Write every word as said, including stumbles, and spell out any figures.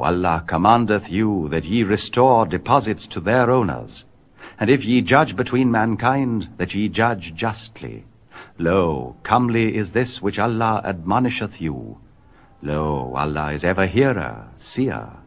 Allah commandeth you that ye restore deposits to their owners, and if ye judge between mankind, that ye judge justly. Lo, comely is this which Allah admonisheth you. Lo, Allah is ever hearer, seer.